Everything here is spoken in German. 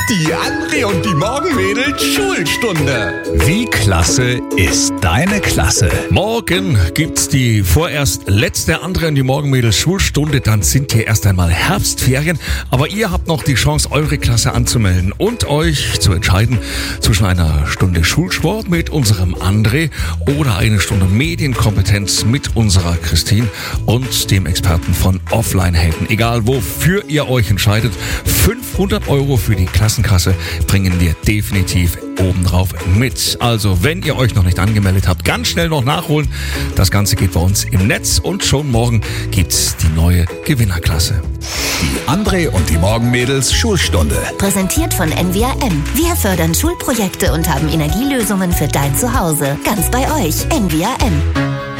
Die André und die Morgenmädels Schulstunde. Wie klasse ist deine Klasse? Morgen gibt's die vorerst letzte André und die Morgenmädels Schulstunde. Dann sind hier erst einmal Herbstferien. Aber ihr habt noch die Chance, eure Klasse anzumelden und euch zu entscheiden zwischen einer Stunde Schulsport mit unserem André oder eine Stunde Medienkompetenz mit unserer Christine und dem Experten von Offline-Helden. Egal wofür ihr euch entscheidet, 500 € für die Klassenkasse bringen wir definitiv obendrauf mit. Also, wenn ihr euch noch nicht angemeldet habt, ganz schnell noch nachholen. Das Ganze geht bei uns im Netz und schon morgen gibt's die neue Gewinnerklasse. Die André und die Morgenmädels Schulstunde. Präsentiert von NWRM. Wir fördern Schulprojekte und haben Energielösungen für dein Zuhause. Ganz bei euch. NWRM.